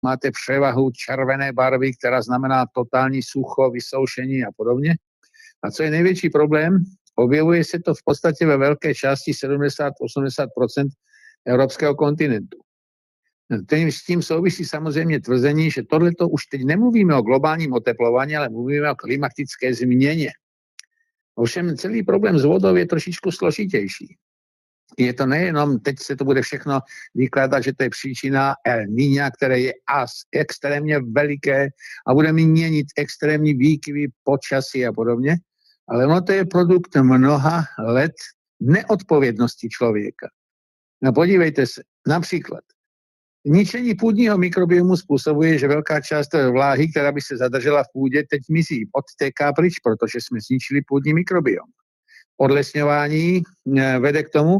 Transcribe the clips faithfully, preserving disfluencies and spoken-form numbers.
máte převahu červené barvy, která znamená totální sucho, vysoušení a podobně. A co je největší problém, objevuje se to v podstatě ve velké části sedmdesát až osmdesát procent evropského kontinentu. S tím souvisí samozřejmě tvrzení, že tohleto už teď nemluvíme o globálním oteplování, ale mluvíme o klimatické změně. Ovšem celý problém s vodou je trošičku složitější. Je to nejenom, teď se to bude všechno vykládat, že to je příčina El Niña, které je as extrémně veliké a bude měnit extrémní výkyvy počasí a podobně, ale ono to je produkt mnoha let neodpovědnosti člověka. No podívejte se, například ničení půdního mikrobiomu způsobuje, že velká část vláhy, která by se zadržela v půdě, teď mizí, odtéká pryč, protože jsme zničili půdní mikrobiom. Odlesňování vede k tomu,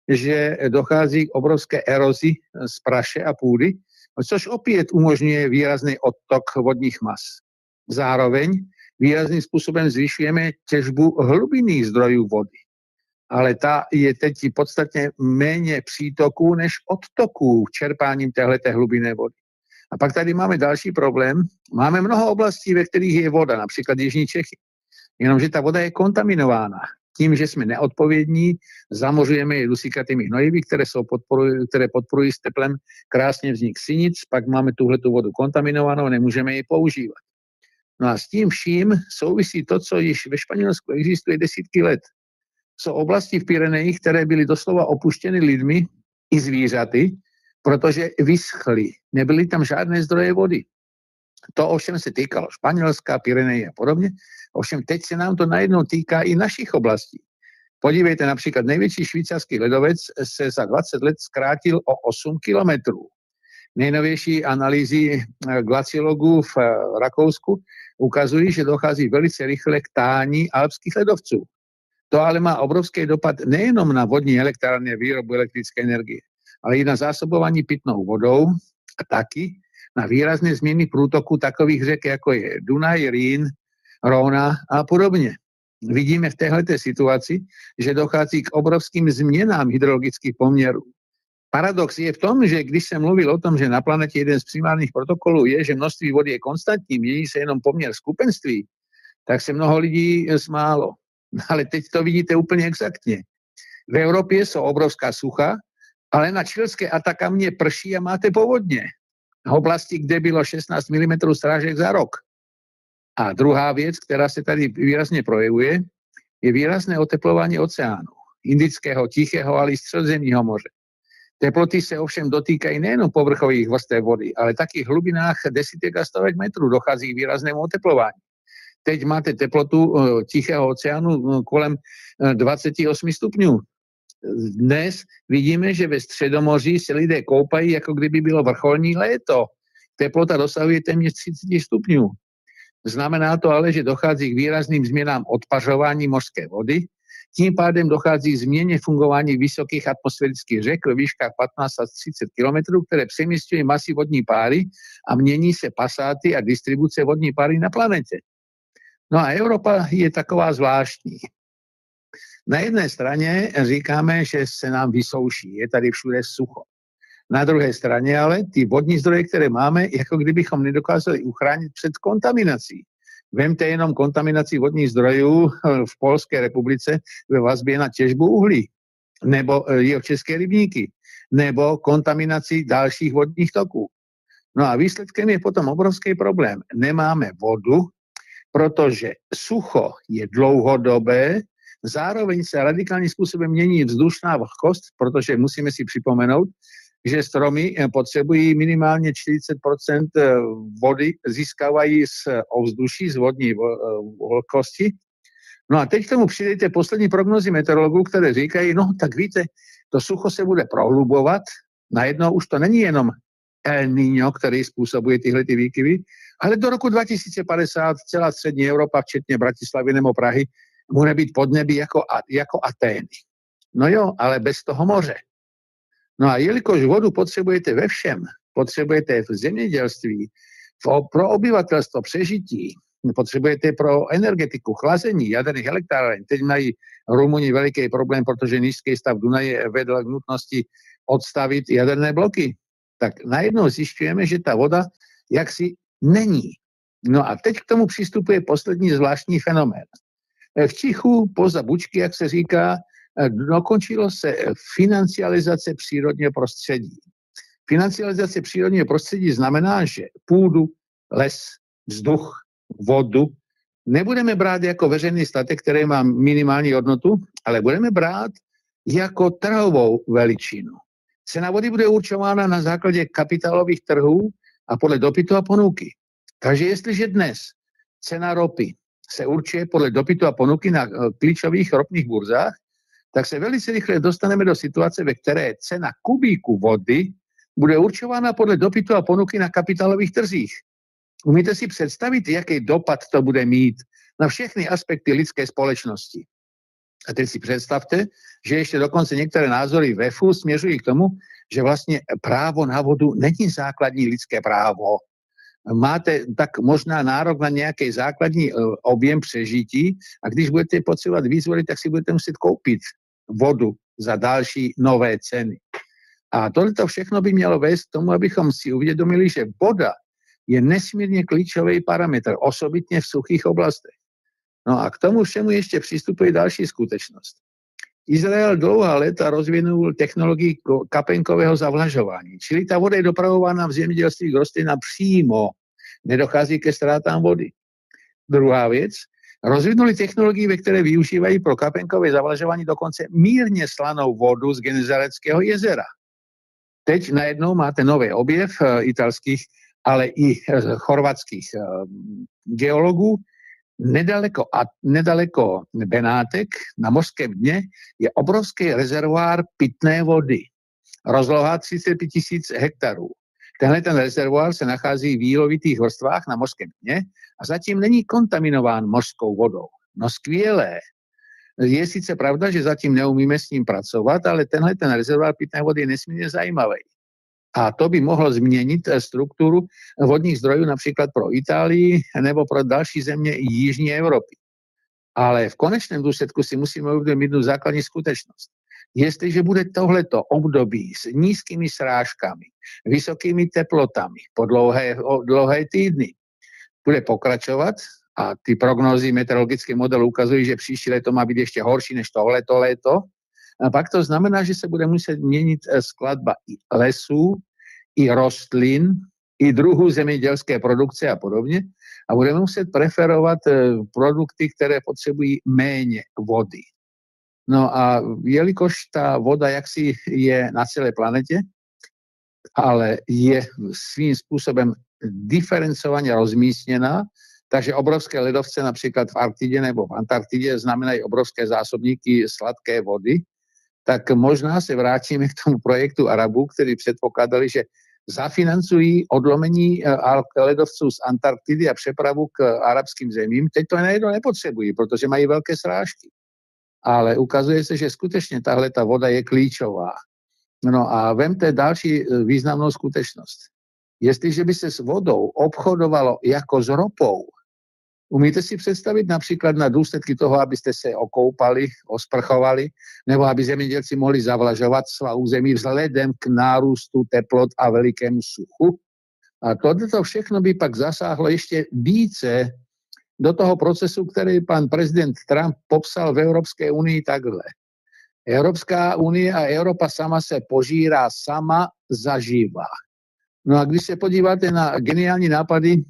že dochází k obrovské erozi z praše a půdy, což opět umožňuje výrazný odtok vodních mas. Zároveň výrazným způsobem zvyšujeme těžbu hlubinných zdrojů vody. Ale ta je teď podstatně méně přítoků než odtoků čerpáním téhleté hlubinné vody. A pak tady máme další problém. Máme mnoho oblastí, ve kterých je voda, například Jižní Čechy. Jenomže ta voda je kontaminována. Tím, že jsme neodpovědní, zamořujeme je dusíkatými hnojivy, které, jsou podporují, které podporují s teplem krásně vznik sinic, pak máme tuhletu vodu kontaminovanou, nemůžeme ji používat. No a s tím vším souvisí to, co již ve Španělsku existuje desítky let. Jsou oblasti v Pyrenejích, které byly doslova opuštěny lidmi i zvířaty, protože vyschly. Nebyly tam žádné zdroje vody. To ovšem se týkalo Španělska, Pyrenejí a podobně. Ovšem teď se nám to najednou týká i našich oblastí. Podívejte, například největší švýcarský ledovec se za dvacet let zkrátil o osm kilometrů. Nejnovější analýzy glaciologů v Rakousku ukazují, že dochází velice rychle k tání alpských ledovců. To ale má obrovský dopad nejenom na vodní elektrárny a výrobu elektrické energie, ale i na zásobování pitnou vodou a taky na výrazné změny průtoku takových řek, jako je Dunaj, Rýn, Róna a podobně. Vidíme v téhleté situaci, že dochází k obrovským změnám hydrologických poměrů. Paradox je v tom, že když jsem mluvil o tom, že na planetě jeden z primárních protokolů je, že množství vody je konstantní, mění se jenom poměr skupenství, tak se mnoho lidí smálo. Ale teď to vidíte úplně exaktně. V Evropě jsou obrovská sucha, ale na čilské Atakamě prší a máte povodně. V oblasti, kde bylo šestnáct milimetrů srážek za rok. A druhá věc, která se tady výrazně projevuje, je výrazné oteplování oceánu. Indického, Tichého, ale i Středozemního moře. Teploty se ovšem dotýkají nejen povrchových vrstev vody, ale taky v hlubinách desítek a stovek metrů dochází k výraznému oteplování. Teď máte teplotu Tichého oceánu kolem dvacet osm stupňů. Dnes vidíme, že ve Středomoří se lidé koupají, jako kdyby bylo vrcholní léto. Teplota dosahuje téměř třicet stupňů. Znamená to ale, že dochází k výrazným změnám odpařování mořské vody, tím pádem dochází k změně fungování vysokých atmosférických řek ve výškách patnáct až třicet kilometrů, které přeměstňují masy vodní páry a mění se pasáty a distribuce vodní páry na planetě. No a Evropa je taková zvláštní. Na jedné straně říkáme, že se nám vysouší, je tady všude sucho. Na druhé straně ale ty vodní zdroje, které máme, jako kdybychom nedokázali uchránit před kontaminací. Vemte jenom kontaminaci vodních zdrojů v Polské republice ve vazbě na těžbu uhlí, nebo jihočeské rybníky, nebo kontaminaci dalších vodních toků. No a výsledkem je potom obrovský problém. Nemáme vodu, protože sucho je dlouhodobé, zároveň se radikálním způsobem mění vzdušná vlhkost, protože musíme si připomenout, že stromy potřebují minimálně čtyřicet procent vody, získávají z ovzduší, z vodní vlhkosti. No a teď k tomu přidejte poslední prognozy meteorologů, které říkají, no tak víte, to sucho se bude prohlubovat, najednou už to není jenom El Niño, který způsobuje tyhle ty výkyvy, ale do roku dva tisíce padesát celá střední Evropa, včetně Bratislavy nebo Prahy, bude být podnebí jako, jako Atény. No jo, ale bez toho moře. No a jelikož vodu potřebujete ve všem, potřebujete v zemědělství, pro obyvatelstvo přežití, potřebujete pro energetiku, chlazení jaderných elektráren. Teď mají Rumuni veliký problém, protože nízký stav Dunaje vedl k nutnosti odstavit jaderné bloky. tak najednou zjišťujeme, že ta voda jaksi není. No a teď k tomu přistupuje poslední zvláštní fenomén. V tichu, poza bučky, jak se říká, dokončilo se financializace přírodního prostředí. Financializace přírodního prostředí znamená, že půdu, les, vzduch, vodu nebudeme brát jako veřejný statek, který má minimální hodnotu, ale budeme brát jako trhovou veličinu. Cena vody bude určována na základě kapitálových trhů a podle dopytu a ponuky. Takže jestliže dnes cena ropy se určuje podle dopytu a ponuky na klíčových ropných burzách, tak se velice rychle dostaneme do situace, ve které cena kubíku vody bude určována podle dopytu a ponuky na kapitálových trzích. Umíte si představit, jaký dopad to bude mít na všechny aspekty lidské společnosti? A teď si představte, že ještě dokonce některé názory ve fu směřují k tomu, že vlastně právo na vodu není základní lidské právo. Máte tak možná nárok na nějaký základní objem přežití a když budete potřebovat víc vody, tak si budete muset koupit vodu za další nové ceny. A tohleto všechno by mělo vést k tomu, abychom si uvědomili, že voda je nesmírně klíčový parametr, osobitně v suchých oblastech. No a k tomu všemu ještě přistupuje další skutečnost. Izrael dlouhá léta rozvinul technologii kapenkového zavlažování, čili ta voda je dopravována v zemědělství rostlina přímo, nedochází ke ztrátám vody. Druhá věc, rozvinuli technologii, ve které využívají pro kapenkové zavlažování dokonce mírně slanou vodu z Genezareckého jezera. Teď najednou máte nový objev italských, ale i chorvatských geologů. Nedaleko, a, nedaleko Benátek na mořském dně je obrovský rezervoár pitné vody. Rozloha třicet pět tisíc hektarů. Tenhle ten rezervoár se nachází v jílovitých vrstvách na mořském dně a zatím není kontaminován mořskou vodou. No skvělé. Je sice pravda, že zatím neumíme s ním pracovat, ale tenhle ten rezervoár pitné vody je nesmírně zajímavý. A to by mohlo změnit strukturu vodních zdrojů například pro Itálii nebo pro další země jižní Evropy. Ale v konečném důsledku si musíme uvědomit jednu základní skutečnost. Jestliže bude tohleto období s nízkými srážkami, vysokými teplotami po dlouhé, dlouhé týdny bude pokračovat a ty prognózy meteorologické modelu ukazují, že příští léto má být ještě horší než tohleto léto, a pak to znamená, že se bude muset měnit skladba i lesů, i rostlin, i druhů zemědělské produkce a podobně. A budeme muset preferovat produkty, které potřebují méně vody. No a jelikož ta voda jaksi je na celé planetě, ale je svým způsobem diferencovaně rozmístěná, takže obrovské ledovce například v Arktidě nebo v Antarktidě znamenají obrovské zásobníky sladké vody, tak možná se vrátíme k tomu projektu Arabů, který předpokládali, že zafinancují odlomení ledovců z Antarktidy a přepravu k arabským zemím. Teď to najednou nepotřebují, protože mají velké srážky. Ale ukazuje se, že skutečně tahle ta voda je klíčová. No a vemte další významnou skutečnost. Jestliže by se s vodou obchodovalo jako s ropou, umíte si představit například na důsledky toho, abyste se okoupali, osprchovali, nebo aby zemědělci mohli zavlažovat svá území vzhledem k nárůstu teplot a velikému suchu? A toto všechno by pak zasáhlo ještě více do toho procesu, který pan prezident Trump popsal v Evropské unii takhle. Evropská unie a Evropa sama se požírá sama zažívá. No a když se podíváte na geniální nápady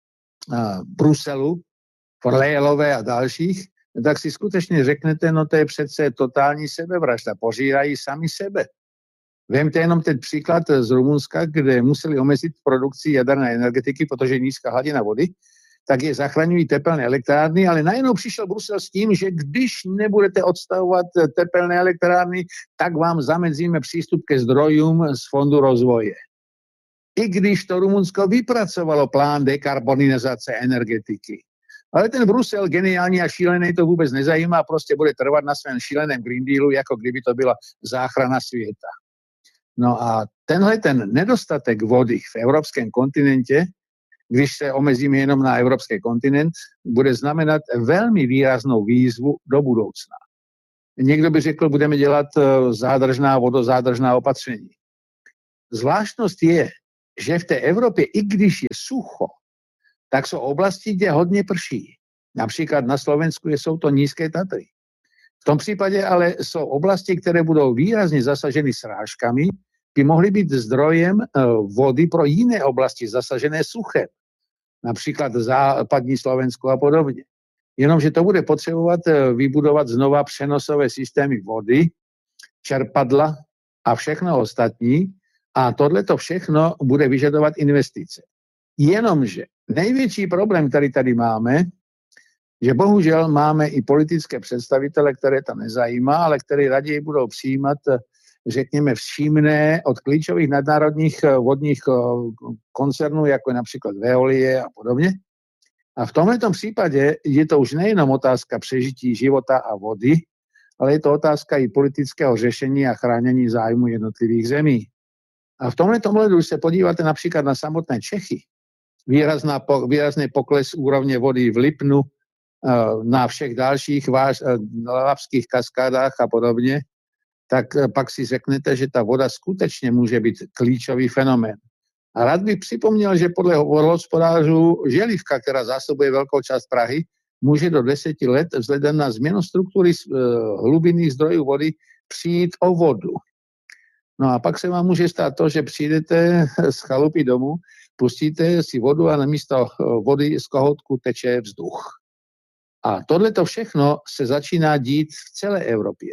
Bruselu, Forlejlové a dalších, tak si skutečně řeknete, no to je přece totální sebevražda, požírají sami sebe. Vemte jenom ten příklad z Rumunska, kde museli omezit produkci jaderné energetiky, protože je nízká hladina vody, tak je zachraňují tepelné elektrárny, ale najednou přišel Brusel s tím, že když nebudete odstavovat tepelné elektrárny, tak vám zamedzíme přístup ke zdrojům z Fondu rozvoje. I když to Rumunsko vypracovalo plán dekarbonizace energetiky. Ale ten Brusel, geniální a šílený, to vůbec nezajímá, prostě bude trvat na svém šíleném Green Dealu, jako kdyby to byla záchrana světa. No a tenhle ten nedostatek vody v evropském kontinentě, když se omezíme jenom na evropský kontinent, bude znamenat velmi výraznou výzvu do budoucna. Někdo by řekl, budeme dělat zádržná, vodozádržná opatření. zvláštnost je, že v té Evropě, i když je sucho, tak jsou oblasti, kde hodně prší. Například na Slovensku jsou to nízké Tatry. V tom případě ale jsou oblasti, které budou výrazně zasaženy srážkami, by mohly být zdrojem vody pro jiné oblasti zasažené suchem. Například západní Slovensko a podobně. Jenomže to bude potřebovat vybudovat znova přenosové systémy vody, čerpadla a všechno ostatní. A tohleto všechno bude vyžadovat investice. Jenomže největší problém, který tady máme, že bohužel máme i politické představitele, které to nezajímá, ale které raději budou přijímat, řekněme, všímné od klíčových nadnárodních vodních koncernů, jako je například Veolie a podobně. A v tomto případě je to už nejenom otázka přežití života a vody, ale je to otázka i politického řešení a chránění zájmu jednotlivých zemí. A v tomto ohledu, když se podíváte například na samotné Čechy, výrazná, výrazný pokles úrovně vody v Lipnu, na všech dalších váž, labských kaskádách a podobně, tak pak si řeknete, že ta voda skutečně může být klíčový fenomén. A rád bych připomněl, že podle vodohospodářů želivka, která zásobuje velkou část Prahy, může do deseti let vzhledem na změnu struktury hlubinných zdrojů vody přijít o vodu. No a pak se vám může stát to, že přijdete z chalupy domů, pustíte si vodu a namísto vody z kohoutku teče vzduch. A tohleto všechno se začíná dít v celé Evropě.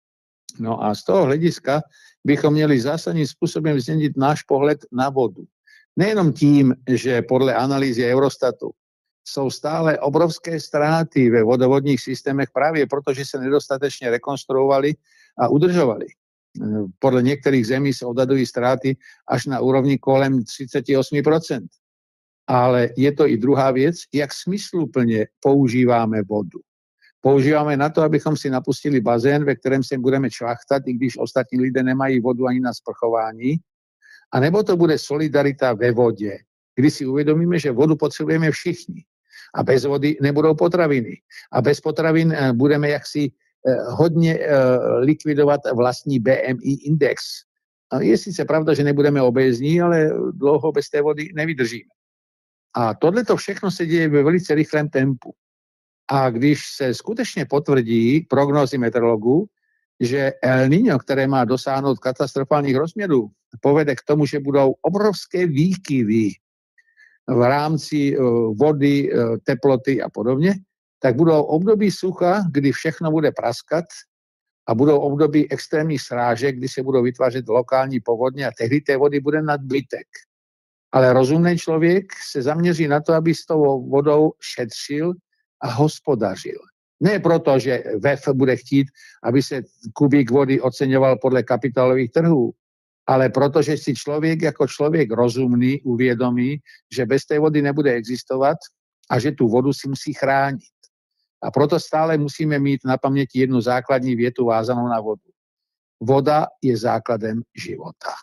No a z toho hlediska bychom měli zásadním způsobem změnit náš pohled na vodu. Nejenom tím, že podle analýzy Eurostatu jsou stále obrovské ztráty ve vodovodních systémech právě proto, že se nedostatečně rekonstruovali a udržovali. Podle některých zemí se odhadují ztráty až na úrovni kolem třicet osm procent. Ale je to i druhá věc, jak smysluplně používáme vodu. Používáme na to, abychom si napustili bazén, ve kterém se budeme čvachtat, i když ostatní lidé nemají vodu ani na sprchování. A nebo to bude solidarita ve vodě, kdy si uvědomíme, že vodu potřebujeme všichni. A bez vody nebudou potraviny. A bez potravin budeme jaksi hodně likvidovat vlastní B M I index. A je sice pravda, že nebudeme obézní, ale dlouho bez té vody nevydržíme. A tohleto všechno se děje ve velice rychlém tempu. A když se skutečně potvrdí prognózy meteorologů, že El Niño, které má dosáhnout katastrofálních rozměrů, povede k tomu, že budou obrovské výkyvy v rámci vody, teploty a podobně, tak budou období sucha, kdy všechno bude praskat a budou období extrémních srážek, kdy se budou vytvářet lokální povodně a tehdy té vody bude nadbytek. Ale rozumný člověk se zaměří na to, aby s tou vodou šetřil a hospodařil. Ne proto, že V E F bude chtít, aby se kubík vody oceňoval podle kapitálových trhů, ale protože si člověk jako člověk rozumný uvědomí, že bez té vody nebude existovat a že tu vodu si musí chránit. A proto stále musíme mít na paměti jednu základní větu vázanou na vodu. Voda je základem života.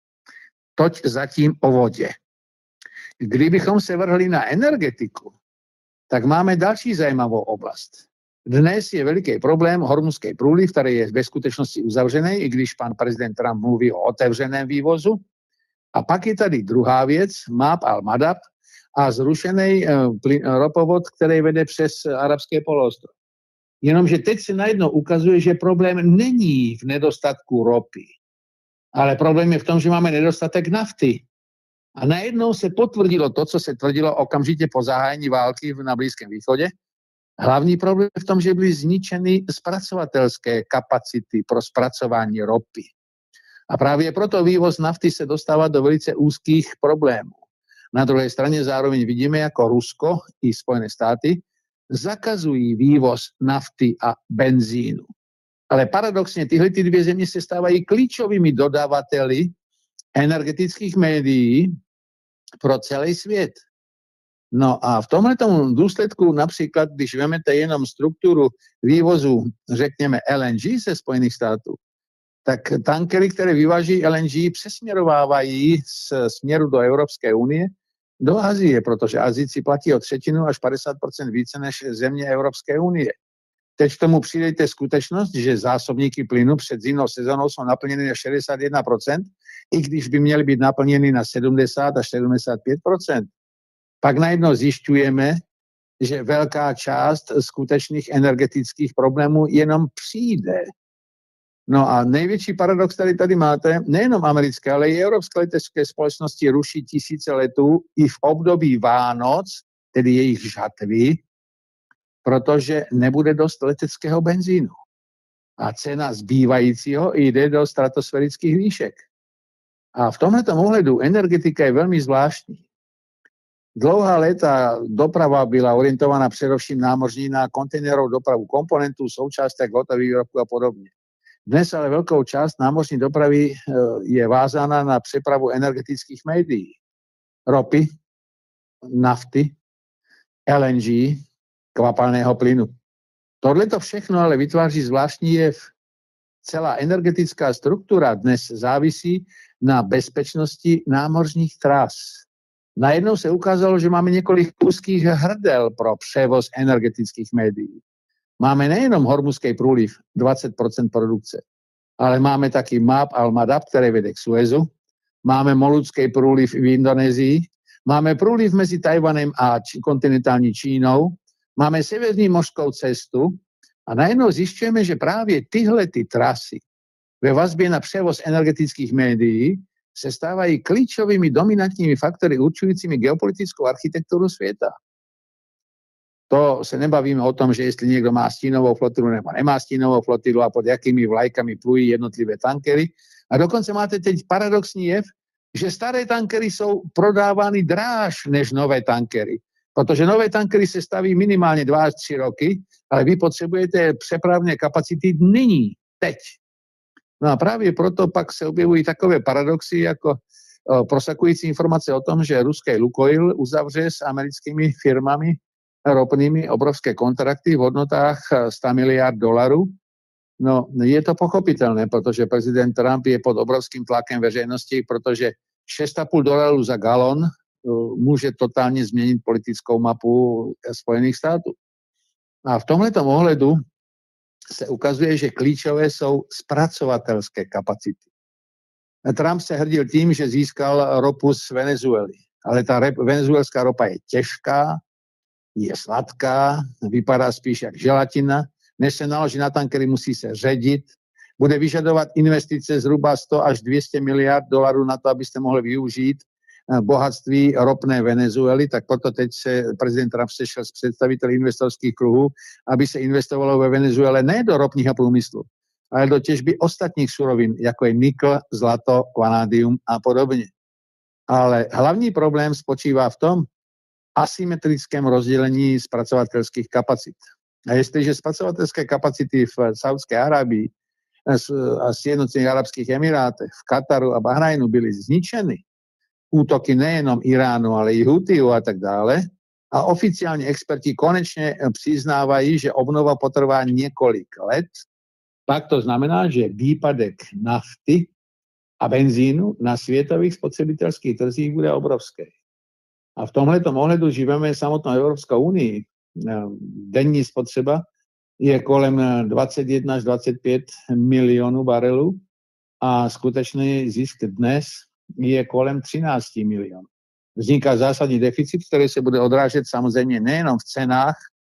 Toť zatím o vodě. Kdybychom se vrhli na energetiku, tak máme další zajímavou oblast. Dnes je veliký problém Hormuzský průliv, který je ve skutečnosti uzavřený, i když pan prezident Trump mluví o otevřeném vývozu. A pak je tady druhá věc, Mab al-Madab a zrušený ropovod, který vede přes Arabské poloostrov. Jenomže teď se najednou ukazuje, že problém není v nedostatku ropy, ale problém je v tom, že máme nedostatek nafty. A najednou se potvrdilo to, co se tvrdilo okamžitě po zahájení války na Blízkém východě. Hlavní problém je v tom, že byly zničeny zpracovatelské kapacity pro zpracování ropy. A právě proto vývoz nafty se dostává do velice úzkých problémů. Na druhé straně zároveň vidíme, jako Rusko i Spojené státy zakazují vývoz nafty a benzínu. Ale paradoxně tyhle ty dvě země se stávají klíčovými dodavateli energetických médií pro celý svět. No a v tomhletom důsledku například, když vezmete jenom strukturu vývozu, řekněme L N G ze Spojených států, tak tankery, které vyváží L N G, přesměrovávají z směru do Evropské unie do Asie, protože Asijci platí o třetinu až padesát procent více než země Evropské unie. teď k tomu přidejte skutečnost, že zásobníky plynu před zimnou sezónou jsou naplněny na šedesát jedna procent, i když by měly být naplněny na sedmdesát až sedmdesát pět procent. Pak najednou zjišťujeme, že velká část skutečných energetických problémů jenom přijde. No a největší paradox, který tady máte, nejenom americké, ale i evropské letecké společnosti ruší tisíce letů i v období Vánoc, tedy jejich žatvy, protože nebude dost leteckého benzínu. A cena zbývajícího jde do stratosférických výšek. A v tomhletom ohledu energetika je velmi zvláštní. Dlouhá léta doprava byla orientovaná především námořní na kontejnerovou dopravu komponentů, součástek, hotových výrobků a podobně. Dnes ale velkou část námořní dopravy je vázána na přepravu energetických médií. Ropy, nafty, el en gé, kvapalného plynu. Tohle to všechno ale vytváří zvláštní jev. Celá energetická struktura dnes závisí na bezpečnosti námořních tras. Najednou se ukázalo, že máme několik úzkých hrdel pro převoz energetických médií. Máme nejenom Hormuzský průliv, dvacet procent produkce, ale máme taky Mab al-Madab, který vede k Suezu, máme Moludský průliv v Indonésii, máme průliv mezi Tajvanem a kontinentální Čínou, máme severní mořskou cestu a najednou zjišťujeme, že právě tyhle ty trasy ve vazbě na převoz energetických médií se stávají klíčovými dominantními faktory určujícími geopolitickou architekturu světa. To se nebavíme o tom, že jestli někdo má stínovou flotilu nebo nemá stínovou flotilu a pod jakými vlajkami plují jednotlivé tankery. A dokonce máte teď paradoxní jev, že staré tankery jsou prodávány dráž než nové tankery. Protože nové tankery se staví minimálně dva až tři roky, ale vy potřebujete přepravné kapacity nyní, teď. No a právě proto pak se objevují takové paradoxy, jako o, prosakující informace o tom, že ruský Lukoil uzavře s americkými firmami ropnými obrovské kontrakty v hodnotách sto miliard dolarů. No, je to pochopitelné, protože prezident Trump je pod obrovským tlakem veřejnosti, protože šest a půl dolarů za galon může totálně změnit politickou mapu Spojených států. A v tomhletom ohledu se ukazuje, že klíčové jsou zpracovatelské kapacity. Trump se hrdil tím, že získal ropu z Venezuely, ale ta venezuelská ropa je těžká, je sladká, vypadá spíš jak želatina, než se naloží na tankery, musí se ředit, bude vyžadovat investice zhruba sto až dvě stě miliard dolarů na to, abyste mohli využít bohatství ropné Venezuely, tak proto teď se prezident Trump sešel s představiteli investorských kruhů, aby se investovalo ve Venezuele ne do ropního průmyslu, ale do těžby ostatních surovin, jako je nikl, zlato, vanádium a podobně. Ale hlavní problém spočívá v tom asymetrickém rozdělení zpracovatelských kapacit. A jestliže zpracovatelské kapacity v Saudské Arábii a Sjednocených arabských emirátech, v Kataru a Bahrajnu byly zničeny, útoky nejenom Iránu, ale i Hutiů a tak dále. A oficiálně experti konečně přiznávají, že obnova potrvá několik let. Pak to znamená, že výpadek nafty a benzínu na světových spotřebitelských trzích bude obrovský. A v tomhletom ohledu žijeme samotnou Evropskou unii. Denní spotřeba je kolem dvacet jedna až dvacet pět milionů barelů a skutečný zisk dnes je kolem třináct milionů. Vzniká zásadní deficit, který se bude odrážet samozřejmě nejenom v cenách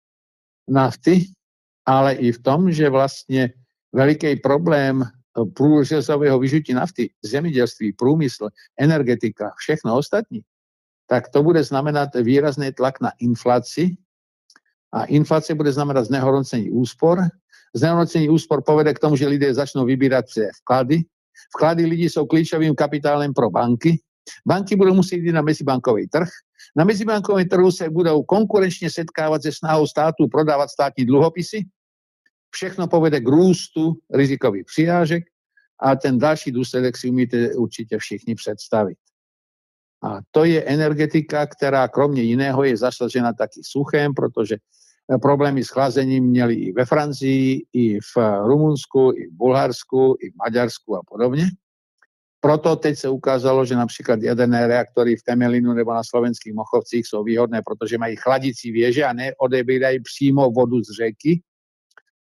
nafty, ale i v tom, že vlastně veliký problém průřezového vyžití nafty, zemědělství, průmysl, energetika, všechno ostatní, tak to bude znamenat výrazný tlak na inflaci a inflace bude znamenat znehodnocení úspor. Znehodnocení úspor povede k tomu, že lidé začnou vybírat se vklady. Vklady lidí jsou klíčovým kapitálem pro banky. Banky budou muset jít na mezibankový trh. Na mezibankovém trhu se budou konkurenčně setkávat se snahou států prodávat státní dluhopisy. Všechno povede k růstu rizikových přirážek a ten další důsledek si umíte určitě všichni představit. A to je energetika, která kromě jiného je zasažena taky suchem, protože problémy s chlazením měli i ve Francii, i v Rumunsku, i v Bulharsku, i v Maďarsku a podobně. Proto teď se ukázalo, že například jaderné reaktory v Temelínu nebo na slovenských Mochovcích jsou výhodné, protože mají chladicí věže a neodebírají přímo vodu z řeky.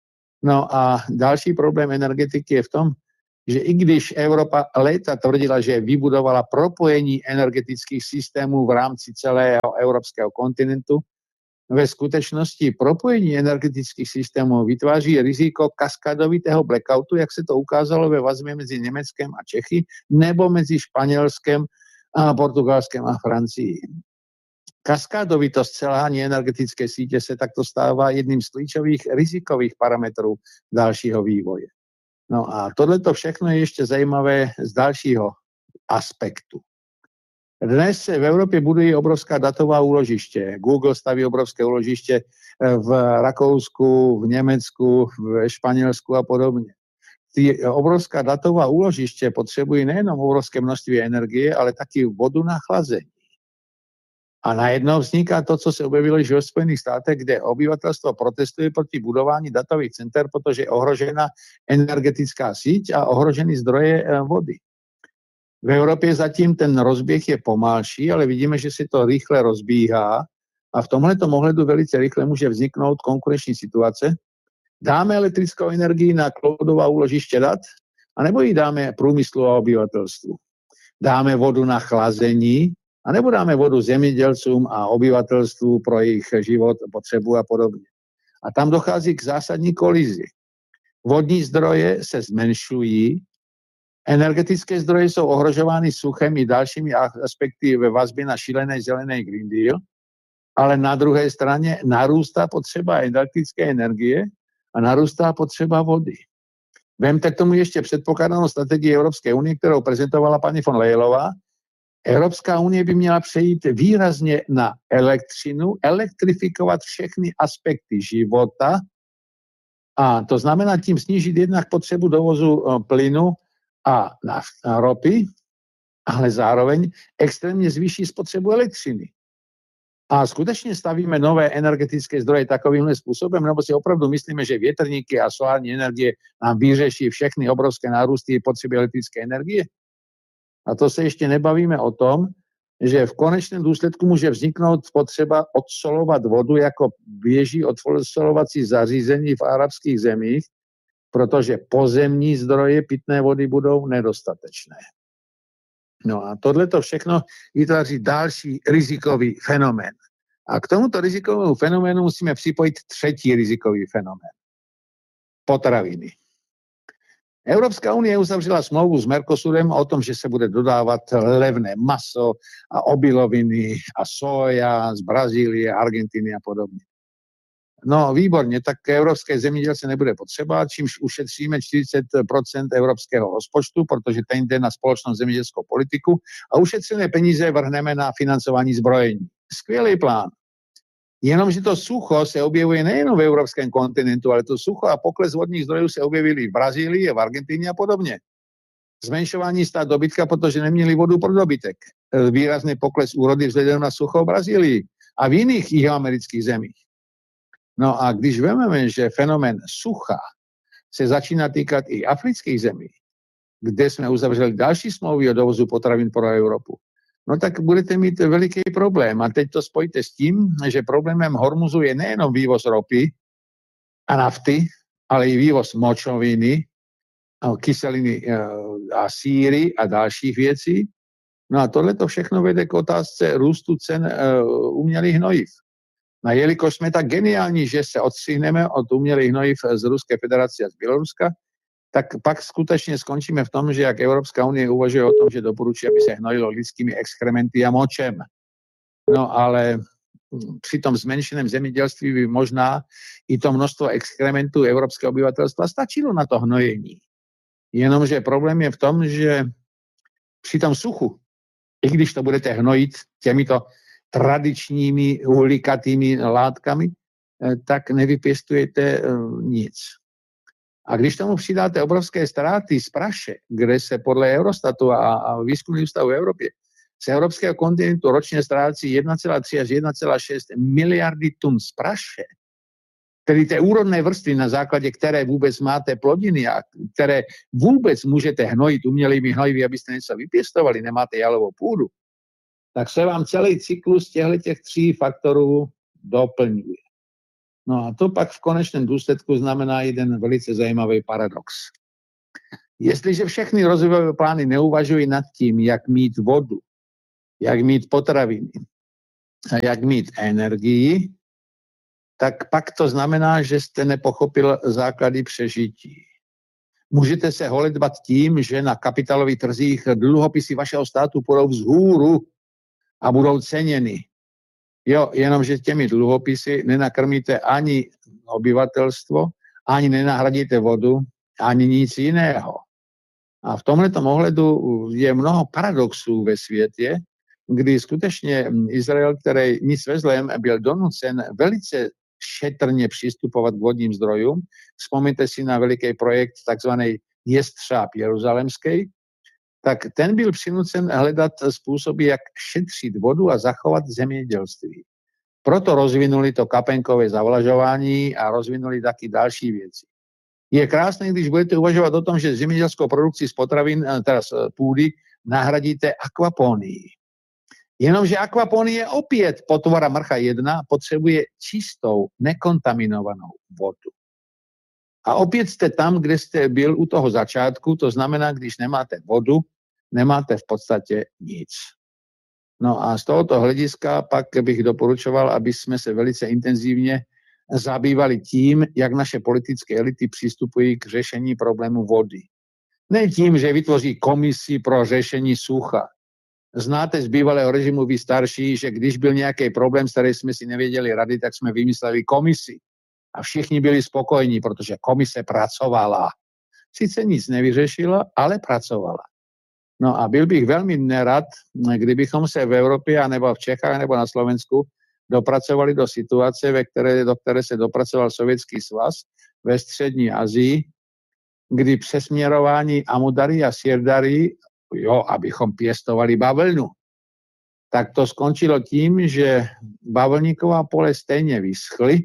No a další problém energetiky je v tom, že i když Evropa léta tvrdila, že vybudovala propojení energetických systémů v rámci celého evropského kontinentu, ve skutečnosti propojení energetických systémů vytváří riziko kaskadovitého blackoutu, jak se to ukázalo ve vazbě mezi Německem a Čechy, nebo mezi Španělskem, a Portugalskem a Francií. Kaskádovitost selhání energetické sítě se takto stává jedním z klíčových rizikových parametrů dalšího vývoje. No a tohleto všechno je ještě zajímavé z dalšího aspektu. Dnes se v Evropě budují obrovská datová úložiště. Google staví obrovské úložiště v Rakousku, v Německu, v Španělsku a podobně. Ty obrovská datová úložiště potřebují nejenom obrovské množství energie, ale taky vodu na chlazení. A najednou vzniká to, co se objevilo již ve Spojených státech, kde obyvatelstvo protestuje proti budování datových center, protože je ohrožena energetická síť a ohrožený zdroje vody. V Evropě zatím ten rozběh je pomalší, ale vidíme, že se to rychle rozbíhá a v tomhletom ohledu velice rychle může vzniknout konkurenční situace. Dáme elektrickou energii na cloudová úložiště dat, anebo ji dáme průmyslu a obyvatelstvu. Dáme vodu na chlazení, anebo dáme vodu zemědělcům a obyvatelstvu pro jejich život, potřebu a podobně. A tam dochází k zásadní kolizi. Vodní zdroje se zmenšují, energetické zdroje jsou ohrožovány suchem i dalšími aspekty ve vazbě na šílené zelené Green Deal, ale na druhé straně narůstá potřeba elektrické energie a narůstá potřeba vody. Vemte k tomu ještě předpokládanou strategii Evropské unie, kterou prezentovala paní von Leyenová. Evropská unie by měla přejít výrazně na elektřinu, elektrifikovat všechny aspekty života a to znamená tím snížit jednak potřebu dovozu plynu a ropy, ale zároveň extrémně zvýší spotřebu elektřiny. A skutečně stavíme nové energetické zdroje takovýmhle způsobem, nebo si opravdu myslíme, že větrníky a solární energie nám vyřeší všechny obrovské nárůsty potřeby elektrické energie? A to se ještě nebavíme o tom, že v konečném důsledku může vzniknout potřeba odsolovat vodu, jako běží odsolovací zařízení v arabských zemích, protože pozemní zdroje pitné vody budou nedostatečné. No a tohleto všechno vytváří další rizikový fenomén. A k tomuto rizikovému fenoménu musíme připojit třetí rizikový fenomén. Potraviny. Evropská unie uzavřela smlouvu s Mercosurem o tom, že se bude dodávat levné maso a obiloviny a soja z Brazílie, Argentiny a podobně. No výborně, tak evropské zemědělce nebude potřeba, čímž ušetříme čtyřicet procent evropského rozpočtu, protože ten jde na společnou zemědělskou politiku a ušetřené peníze vrhneme na financování zbrojení. Skvělý plán. Jenomže to sucho se objevuje nejen v evropském kontinentu, ale to sucho a pokles vodních zdrojů se objevily v Brazílii, v Argentině a podobně. Zmenšování stád dobytka, protože neměli vodu pro dobytek. Výrazný pokles úrody vzhledem na sucho v Brazílii a v jiných jihoamerických zemích. No a když vezmeme, že fenomén sucha se začíná týkat i afrických zemí, kde jsme uzavřeli další smlouvy o dovozu potravin pro Evropu, no tak budete mít veliký problém. A teď to spojte s tím, že problémem Hormuzu je nejenom vývoz ropy a nafty, ale i vývoz močoviny, kyseliny a síry a dalších věcí. No a tohle to všechno vede k otázce růstu cen umělých hnojiv. No a jelikož jsme tak geniální, že se odstřihneme od umělých hnojiv z Ruské federace a z Běloruska, tak pak skutečně skončíme v tom, že jak Evropská unie uvažuje o tom, že doporučí, aby se hnojilo lidskými exkrementy a močem. No ale při tom zmenšeném zemědělství by možná i to množstvo exkrementů evropského obyvatelstva stačilo na to hnojení. Jenomže problém je v tom, že při tom suchu, i když to budete hnojit těmito tradičními uhlíkatými látkami, tak nevypěstujete nic. A když tomu přidáte obrovské ztráty z praše, kde se podle Eurostatu a, a výzkumných ústavů v Evropě z evropského kontinentu ročně ztrácí jedna celá tři až jedna celá šest miliardy tun z praše, tedy té úrodné vrstvy, na základě které vůbec máte plodiny a které vůbec můžete hnojit umělými hnojivy, abyste něco vypěstovali, nemáte jalovou půdu, tak se vám celý cyklus těchto tří faktorů doplňuje. No a to pak v konečném důsledku znamená jeden velice zajímavý paradox. Jestliže všechny rozvojové plány neuvažují nad tím, jak mít vodu, jak mít potraviny a jak mít energii, tak pak to znamená, že jste nepochopil základy přežití. Můžete se holedbat tím, že na kapitálových trzích dluhopisy vašeho státu půjdou vzhůru a budou ceněny. Jo, jenomže těmi dluhopisy nenakrmíte ani obyvatelstvo, ani nenahradíte vodu, ani nic jiného. A v tomhletom ohledu je mnoho paradoxů ve světě, kdy skutečně Izrael, který nic ve zlém, byl donucen velice šetrně přistupovat k vodním zdrojům. Vzpomněte si na veliký projekt takzvaný Jestřáb jeruzalemský, tak ten byl přinucen hledat způsoby, jak šetřit vodu a zachovat zemědělství. Proto rozvinuli to kapenkové zavlažování a rozvinuli taky další věci. Je krásné, když budete uvažovat o tom, že zemědělskou produkci z potravin, teda z půdy, nahradíte akvaponii. Jenomže akvaponie je opět potvora mrcha jedna, potřebuje čistou, nekontaminovanou vodu. A opět jste tam, kde jste byl u toho začátku, to znamená, když nemáte vodu, nemáte v podstatě nic. No a z tohoto hlediska pak bych doporučoval, aby jsme se velice intenzivně zabývali tím, jak naše politické elity přistupují k řešení problému vody. Ne tím, že vytvoří komisi pro řešení sucha. Znáte z bývalého režimu vy starší, že když byl nějaký problém, s kterým jsme si nevěděli rady, tak jsme vymysleli komisi. A všichni byli spokojení, protože komise pracovala. Sice nic nevyřešila, ale pracovala. No a byl bych velmi nerad, kdybychom se v Evropě, nebo v Čechách, nebo na Slovensku dopracovali do situace, ve které, do které se dopracoval Sovětský svaz ve střední Asii, kdy přesměrování Amudary a Sirdary, jo, abychom pěstovali bavlnu, tak to skončilo tím, že bavlníková pole stejně vyschly,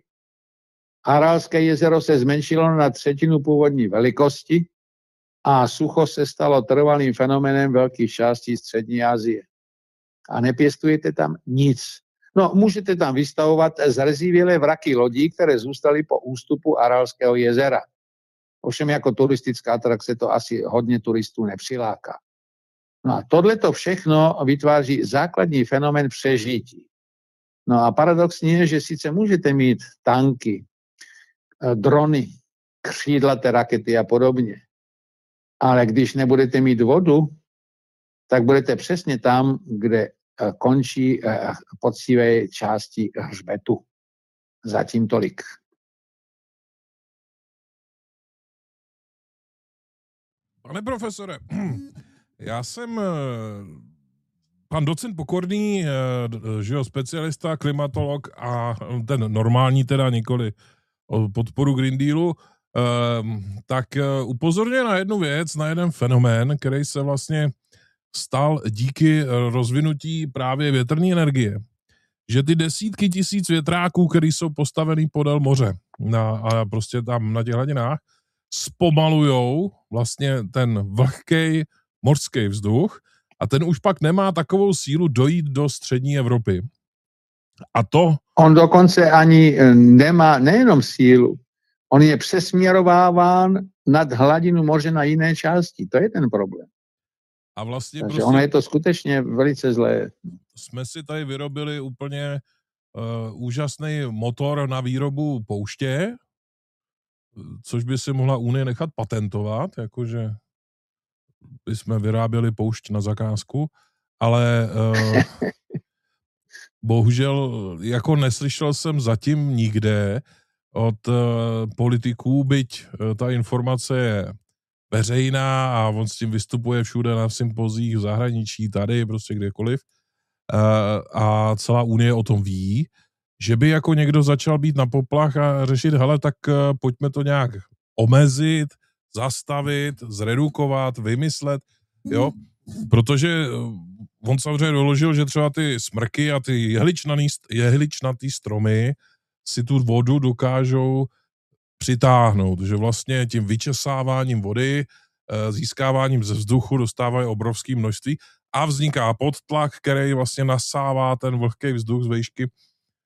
Aralské jezero se zmenšilo na třetinu původní velikosti a sucho se stalo trvalým fenoménem velkých částí střední Asie. A nepěstujete tam nic. No, můžete tam vystavovat zrezivělé vraky lodí, které zůstaly po ústupu Aralského jezera. Ovšem jako turistická atrakce to asi hodně turistů nepřiláká. No a tohleto všechno vytváří základní fenomén přežití. No a paradoxně je, že sice můžete mít tanky, drony, křídlaté rakety a podobně, ale když nebudete mít vodu, tak budete přesně tam, kde končí poctivé části hřbetu. Zatím tolik. Pane profesore, já jsem pan docent Pokorný, že jo, specialista, klimatolog a ten normální teda, nikoli o podporu Green Dealu, tak upozorňuje na jednu věc, na jeden fenomén, který se vlastně stal díky rozvinutí právě větrné energie. Že ty desítky tisíc větráků, které jsou postavený podél moře na, a prostě tam na těch hladinách, zpomalujou vlastně ten vlhkej mořský vzduch a ten už pak nemá takovou sílu dojít do střední Evropy. A to... On dokonce ani nemá nejenom sílu, on je přesměrováván nad hladinu moře na jiné části. To je ten problém. A vlastně Takže prostě ono je to skutečně velice zlé. Jsme si tady vyrobili úplně uh, úžasný motor na výrobu pouště, což by si mohla Unie nechat patentovat, jakože by jsme vyráběli poušť na zakázku, ale uh, bohužel jako neslyšel jsem zatím nikde od uh, politiků, byť uh, ta informace je veřejná a on s tím vystupuje všude na sympozích v zahraničí, tady, prostě kdekoliv. Uh, a celá Unie o tom ví, že by jako někdo začal být na poplach a řešit, hele, tak uh, pojďme to nějak omezit, zastavit, zredukovat, vymyslet, jo, protože uh, on samozřejmě doložil, že třeba ty smrky a ty jehličnatý, jehličnatý stromy si tu vodu dokážou přitáhnout, že vlastně tím vyčesáváním vody, získáváním ze vzduchu dostávají obrovské množství a vzniká podtlak, který vlastně nasává ten vlhký vzduch z vejšky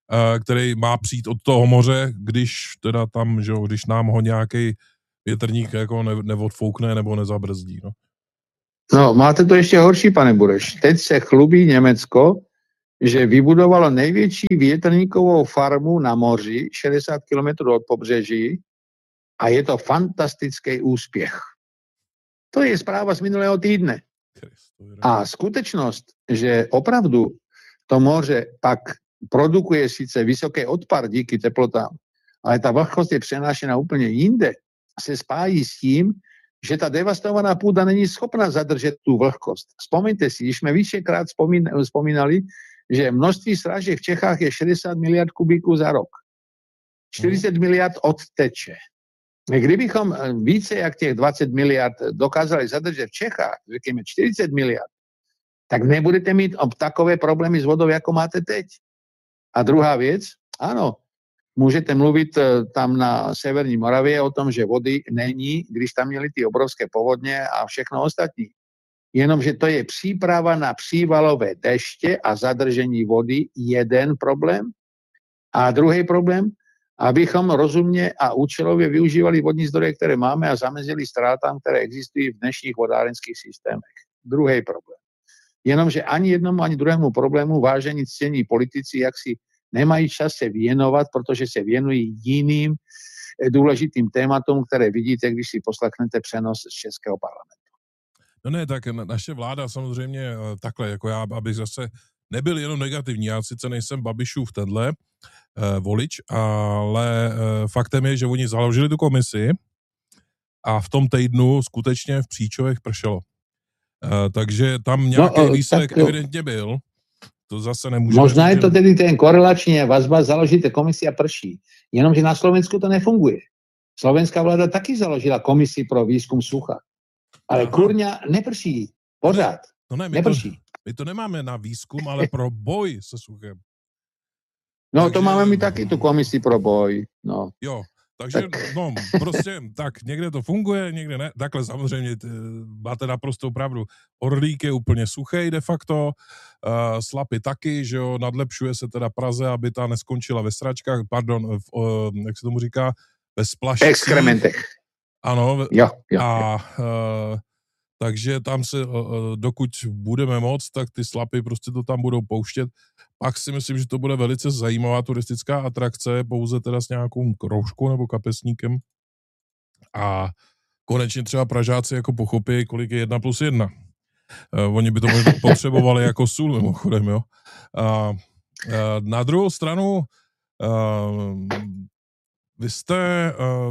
který má přijít od toho moře, když teda tam, že jo, když nám ho nějaký větrník jako ne, neodfoukne nebo nezabrzdí, no. No, máte to ještě horší, pane Bureš. Teď se chlubí Německo, že vybudovalo největší větrníkovou farmu na moři, šedesát kilometrů od pobřeží, a je to fantastický úspěch. To je zpráva z minulého týdne. A skutečnost, že opravdu to moře pak produkuje sice vysoký odpar díky teplotám, ale ta vlhkost je přenášena úplně jinde, se spájí s tím, že ta devastovaná půda není schopna zadržet tu vlhkost. Vzpomeňte si, když jsme vícekrát vzpomínali, že množství srážek v Čechách je šedesát miliard kubíků za rok. čtyřicet miliard odteče. Kdybychom více jak těch dvacet miliard dokázali zadržet v Čechách, řekněme čtyřicet miliard, tak nebudete mít takové problémy s vodou, jako máte teď. A druhá věc, ano, můžete mluvit tam na severní Moravě o tom, že vody není, když tam měli ty obrovské povodně a všechno ostatní. Jenomže to je příprava na přívalové deště a zadržení vody, jeden problém. A druhý problém, abychom rozumně a účelově využívali vodní zdroje, které máme, a zamezili ztrátám, které existují v dnešních vodárenských systémech. Druhý problém. Jenomže ani jednomu, ani druhému problému vážení ctění politici, jak si nemají čas se věnovat, protože se věnují jiným důležitým tématům, které vidíte, když si poslechnete přenos z Českého parlamentu. No ne, tak naše vláda samozřejmě takhle, jako já, abych zase nebyl jenom negativní, já sice nejsem Babišův tenhle eh, volič, ale eh, faktem je, že oni založili tu komisi a v tom týdnu skutečně v Příčovech pršelo. Eh, takže tam nějaký no, výsledek tak, evidentně byl. To zase nemůže... Možná je to tedy ten korelační vazba, založíte komisi a prší. Jenomže na Slovensku to nefunguje. Slovenská vláda taky založila komisi pro výzkum sucha. Ale Aha. kurňa neprší. Pořád. No ne, my neprší. To, my to nemáme na výzkum, ale pro boj se suchem. No takže... to máme my taky tu komisi pro boj. No. Jo. Takže, tak. no, prostě, tak někde to funguje, někde ne. Takhle samozřejmě t, máte naprostou pravdu. Orlík je úplně suchej de facto, uh, Slapy taky, že jo, nadlepšuje se teda Praze, aby ta neskončila ve sračkách, pardon, v, uh, jak se tomu říká, ve splašcích. Exkrementech. Ano. Jo, jo, a uh, takže tam se, uh, dokud budeme moc, tak ty Slapy prostě to tam budou pouštět. Pak si myslím, že to bude velice zajímavá turistická atrakce, pouze teda s nějakou kroužkou nebo kapesníkem. A konečně třeba Pražáci jako pochopí, kolik je jedna plus jedna. Uh, oni by to možná potřebovali jako sůl mimochodem, jo. A uh, na druhou stranu uh, vy jste uh,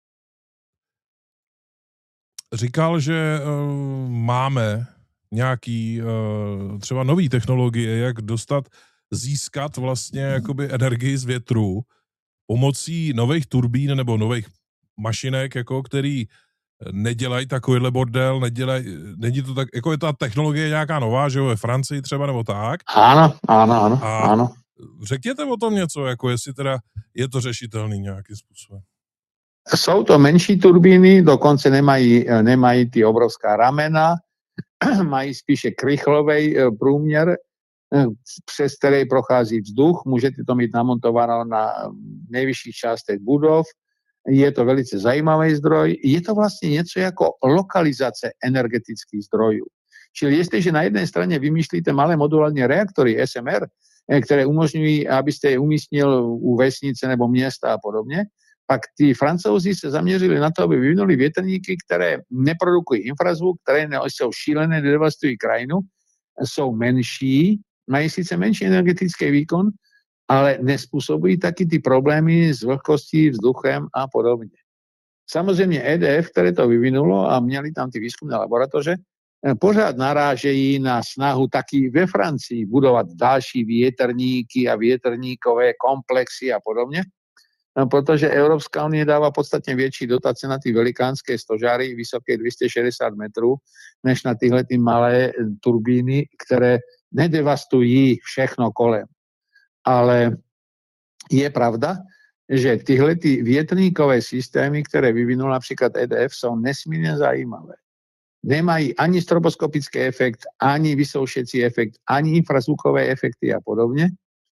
říkal, že uh, máme nějaký uh, třeba nový technologie, jak dostat, získat vlastně jakoby energii z větru pomocí nových turbín nebo nových mašinek, jako který nedělají takovýhle bordel, nedělají, není to tak, jako je ta technologie nějaká nová, že jo, ve Francii třeba nebo tak. Ano, ano, ano, A ano. řekněte o tom něco, jako jestli teda je to řešitelný nějakým způsobem. Jsou to menší turbíny, dokonce nemají, nemají ty obrovská ramena, mají spíše krychlový průměr, přes který prochází vzduch, můžete to mít namontováno na nejvyšších částech budov, je to velice zajímavý zdroj, je to vlastně něco jako lokalizace energetických zdrojů. Čili jestliže na jedné straně vymýšlíte malé modulární reaktory S M R, které umožňují, abyste je umístil u vesnice nebo města a podobně, pak ty Francouzi se zaměřili na to, aby vyvinuli větrníky, které neprodukují infrazvuk, které jsou šílené, devastují krajinu, jsou menší, mají sice menší energetický výkon, ale nespůsobují taky ty problémy s vlhkostí, vzduchem a podobně. Samozřejmě E D F, které to vyvinulo a měli tam ty výzkumné laboratoře, pořád narážejí na snahu taky ve Francii budovat další větrníky a větrníkové komplexy a podobně, protože Evropská unie dává podstatně větší dotace na ty velikánské stožáry vysoké dvě stě šedesát metrů, než na tyhle ty malé turbíny, které nedevastují všechno kolem. Ale je pravda, že tyhle ty větrníkové systémy, které vyvinul například E D F, jsou nesmírně zajímavé. Nemají ani stroboskopický efekt, ani vysoušecí efekt, ani infrazvukové efekty a podobně.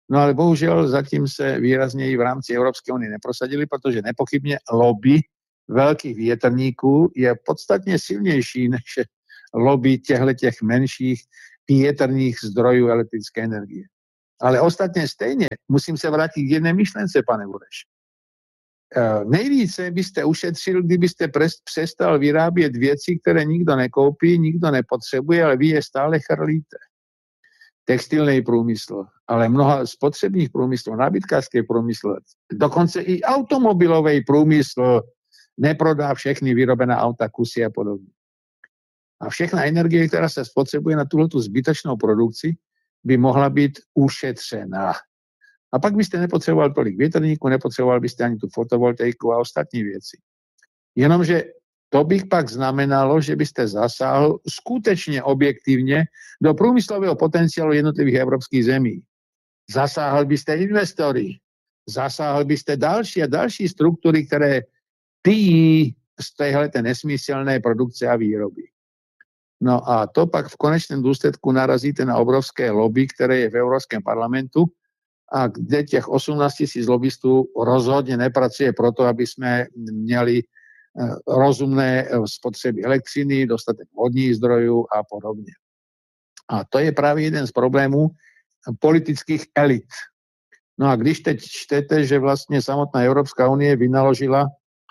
No ale bohužel zatím se výrazněji v rámci Evropské unie neprosadili, protože nepochybně lobby velkých větrníků je podstatně silnější než lobby těchto menších větrných zdrojů elektrické energie. Ale ostatně stejně musím se vrátit k jedné myšlence, pane Bureš. Nejvíce byste ušetřil, kdybyste přestal vyrábět věci, které nikdo nekoupí, nikdo nepotřebuje, ale vy je stále chrlíte. Textilný průmysl, ale mnoha spotřebních průmyslů, nábytkářský průmysl, dokonce i automobilový průmysl neprodá všechny vyrobené auta, kusy a podobně. A všechna energie, která se spotřebuje na tuhletu zbytečnou produkci, by mohla být ušetřená. A pak byste nepotřeboval tolik větrníků, nepotřeboval byste ani tu fotovoltaiku a ostatní věci. Jenomže to bych pak znamenalo, že byste zasáhl skutečně objektivně do průmyslového potenciálu jednotlivých evropských zemí. Zasáhl byste investory, zasáhl byste další a další struktury, které pijí z téhleté nesmyslné produkce a výroby. No a to pak v konečném důsledku narazíte na obrovské lobby, které je v Evropském parlamentu a kde těch osmnáct tisíc lobbystů rozhodně nepracuje proto, aby jsme měli rozumné spotřeby elektřiny, dostatek vodních zdrojů a podobně. A to je právě jeden z problémů politických elit. No a když teď čtete, že vlastně samotná Evropská unie vynaložila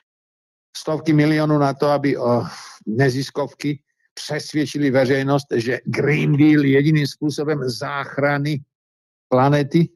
stovky milionů na to, aby neziskovky přesvědčili veřejnost, že Green Deal je jediným způsobem záchrany planety,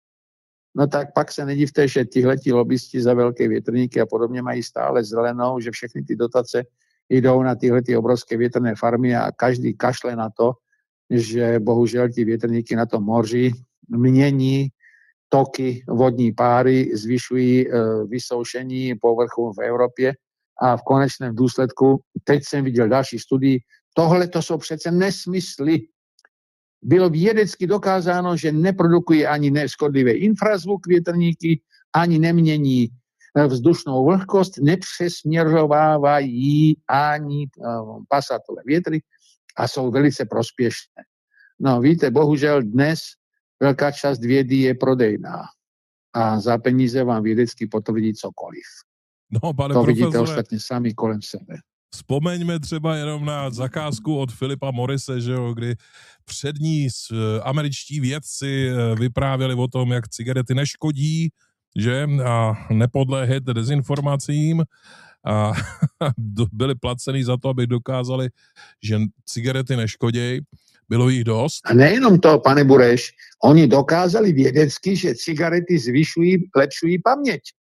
no tak pak se nedivte, že tihleti lobbysti za velké větrníky a podobně mají stále zelenou, že všechny ty dotace jdou na tyhlety obrovské větrné farmy a každý kašle na to, že bohužel ty větrníky na tom moři mění toky vodní páry, zvyšují e, vysoušení povrchu v Evropě a v konečném důsledku, teď jsem viděl další studii, tohle to jsou přece nesmysly. Bylo vědecky dokázáno, že neprodukují ani neškodlivé infrazvuk větrníky, ani nemění vzdušnou vlhkost, nepřesměrovávají ani pasatové větry a jsou velice prospěšné. No víte, bohužel dnes velká část vědy je prodejná a za peníze vám vědecky potvrdí cokoliv. No, pane to profesore, vidíte ostatně sami kolem sebe. Vzpomeňme třeba jenom na zakázku od Philipa Morrise, že jo, kdy přední američtí vědci vyprávěli o tom, jak cigarety neškodí, že, a nepodléhat dezinformacím a byli placeni za to, aby dokázali, že cigarety neškodějí. Bylo jich dost. A nejenom to, pane Bureš, oni dokázali vědecky, že cigarety zvyšují, lepšují paměť.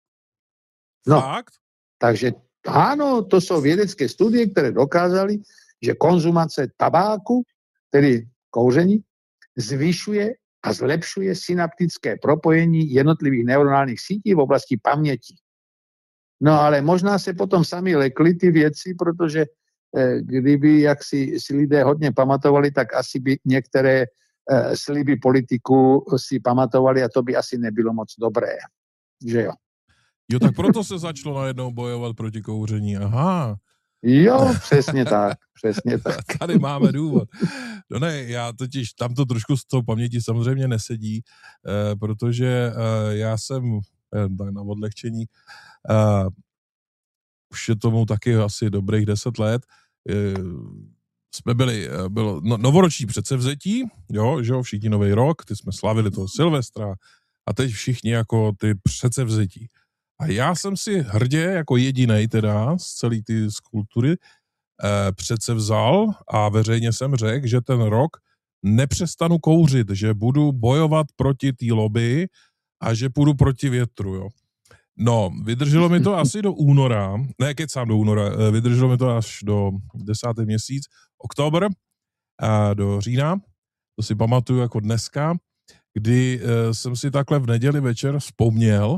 No, Fakt? takže ano, to jsou vědecké studie, které dokázaly, že konzumace tabáku, tedy kouření, zvyšuje a zlepšuje synaptické propojení jednotlivých neuronálních sítí v oblasti paměti. No ale možná se potom sami lekli ty věci, protože eh, kdyby jak si, si lidé hodně pamatovali, tak asi by některé eh, sliby politiků si pamatovali a to by asi nebylo moc dobré. Že jo? Jo, tak proto se začalo najednou bojovat proti kouření. Aha. Jo, přesně tak, přesně tak. Tady máme důvod. No ne, já totiž tam to trošku z toho paměti samozřejmě nesedí, eh, protože eh, já jsem eh, na odlehčení eh, už je tomu taky asi dobrých deset let, eh, jsme byli, eh, bylo no, novoroční předsevzetí, jo, že jo, všichni nový rok, ty jsme slavili toho Silvestra a teď všichni jako ty předsevzetí. A já jsem si hrdě jako jedinej teda z celé ty skulptury eh, přece vzal a veřejně jsem řekl, že ten rok nepřestanu kouřit, že budu bojovat proti té lobby a že půjdu proti větru, jo. No, vydrželo mi to asi do února, ne, kecám do února, eh, vydrželo mi to až do desátý měsíc, oktober, a do října, to si pamatuju jako dneska, kdy eh, jsem si takhle v neděli večer vzpomněl,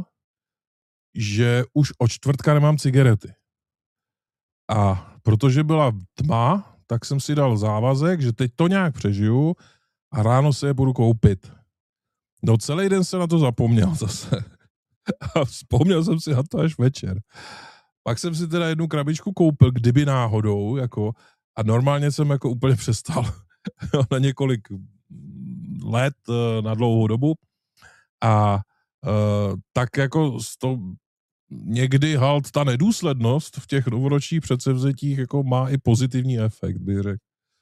že už od čtvrtka nemám cigarety. A protože byla tma, tak jsem si dal závazek, že teď to nějak přežiju a ráno se je budu koupit. No celý den se na to zapomněl zase. A vzpomněl jsem si na to až večer. Pak jsem si teda jednu krabičku koupil, kdyby náhodou, jako, a normálně jsem jako úplně přestal na několik let, na dlouhou dobu. A uh, tak jako to někdy halt ta nedůslednost v těch novoročních předsevzetích jako má i pozitivní efekt, bych řekl.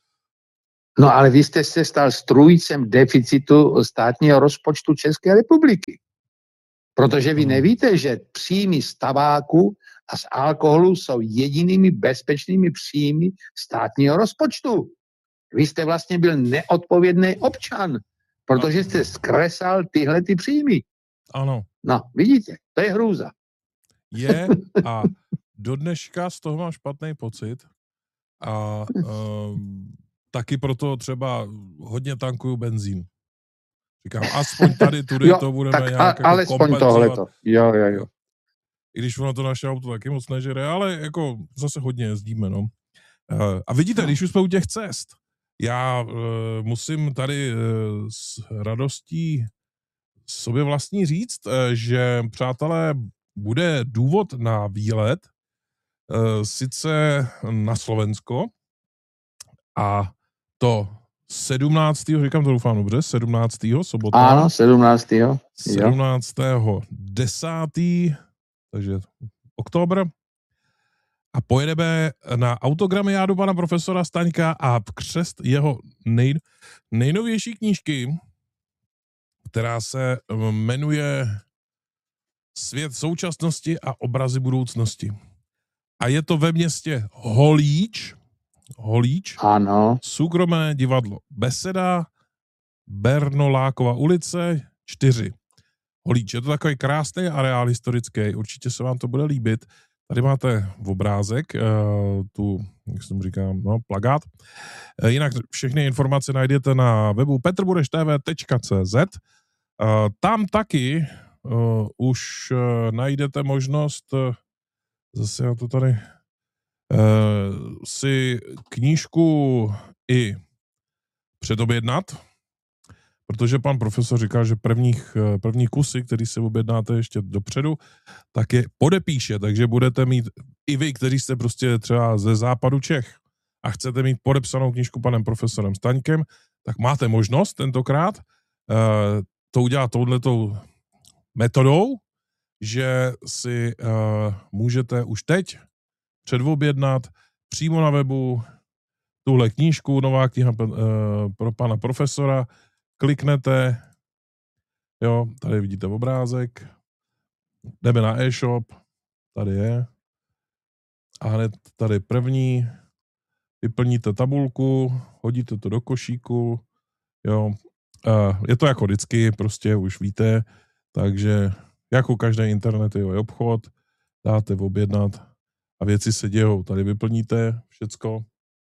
No ale vy jste se stal strůjcem deficitu státního rozpočtu České republiky. Protože vy nevíte, že příjmy z tabáku a z alkoholu jsou jedinými bezpečnými příjmy státního rozpočtu. Vy jste vlastně byl neodpovědný občan, protože jste zkresal tyhle ty příjmy. Ano. No, vidíte, to je hrůza. Je a do dneška z toho mám špatný pocit a uh, taky proto třeba hodně tankuju benzín. Říkám, aspoň tady, tudy jo, to budeme tak nějak a, jako kompenzovat. tohleto. Jo, jo, jo. I když ono to naše auto taky moc nežere, ale jako zase hodně jezdíme, no. Uh, a vidíte, když už jsme u těch cest, já uh, musím tady uh, s radostí sobě vlastní říct, uh, že, přátelé, bude důvod na výlet, uh, sice na Slovensko, a to sedmnáctého říkám to doufám dobře, sedmnáctého sobota. Ano, sedmnáctého sedmnáctého desátého takže oktober. A pojedeme na autogramiádu pana profesora Staňka a křest jeho nej, nejnovější knížky, která se jmenuje Svět současnosti a obrazy budoucnosti. A je to ve městě Holíč, Holíč, ano. Soukromé divadlo Beseda, Bernolákova ulice čtyři. Holíč, je to takový krásný areál historický, určitě se vám to bude líbit. Tady máte obrázek, tu, jak jsem říkám, no, plagát. Jinak všechny informace najdete na webu petrbudeštv tečka cé zet. Tam taky uh, už uh, najdete možnost, uh, zase já to tady, uh, si knížku i předobjednat, protože pan profesor říkal, že prvních, první kusy, který se objednáte ještě dopředu, tak je podepíše, takže budete mít i vy, kteří jste prostě třeba ze západu Čech a chcete mít podepsanou knížku panem profesorem Staňkem, tak máte možnost tentokrát uh, to udělat touhletou metodou, že si uh, můžete už teď předobjednat přímo na webu tuhle knížku, nová kniha uh, pro pana profesora, kliknete, jo, tady vidíte obrázek, jdeme na e-shop, tady je, a hned tady první, vyplníte tabulku, hodíte to do košíku, jo, je to jako vždycky, prostě už víte, takže jako každý internetový obchod, dáte objednat a věci se dějou, tady vyplníte všecko